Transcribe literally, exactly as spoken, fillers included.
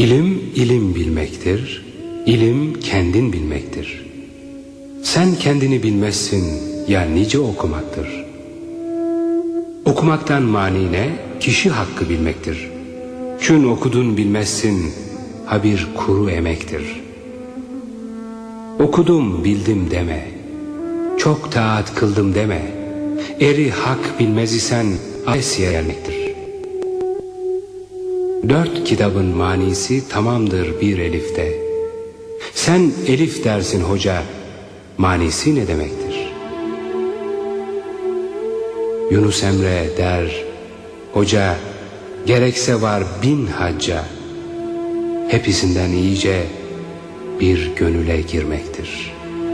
İlim, ilim bilmektir. İlim kendin bilmektir. Sen kendini bilmezsin ya nice okumaktır. Okumaktan mani ne? Kişi hakkı bilmektir. Çün okudun bilmezsin, ha bir kuru emektir. Okudum bildim deme, çok taat kıldım deme. Eri hak bilmez isen ayesiye gelmektir. Dört kitabın manisi tamamdır bir elifte. Sen elif dersin hoca, manisi ne demektir? Yunus Emre der, hoca gerekse var bin hacca, hepsinden iyice bir gönüle girmektir.